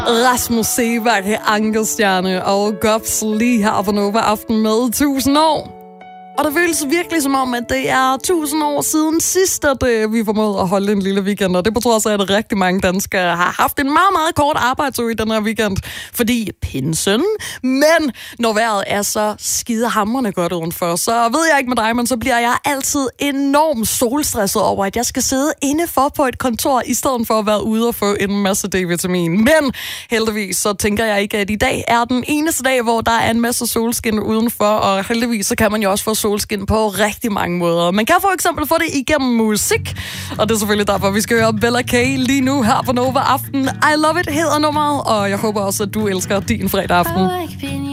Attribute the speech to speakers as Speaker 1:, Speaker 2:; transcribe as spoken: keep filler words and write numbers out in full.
Speaker 1: Rasmus Seebach, Ankerstjerne og Gops lige her på Nova Aften med tusind år. Og det føles virkelig som om, at det er tusind år siden sidst, at øh, vi formåede at holde en lille weekend. Og det på trods af, at rigtig mange danskere har haft en meget, meget kort arbejdsuge i den her weekend. Fordi pinsen. Men når vejret er så skidehamrende godt udenfor, så ved jeg ikke med dig, men så bliver jeg altid enormt solstresset over, at jeg skal sidde inde for på et kontor, i stedet for at være ude og få en masse D-vitamin. Men heldigvis så tænker jeg ikke, at i dag er den eneste dag, hvor der er en masse solskin udenfor. Og heldigvis så kan man jo også få solskin på rigtig mange måder. Man kan for eksempel få det igennem musik, og det er selvfølgelig derfor, vi skal høre Bella K lige nu her på Nova Aften. I Love It hedder nummeret, og jeg håber også, at du elsker din fredag aften.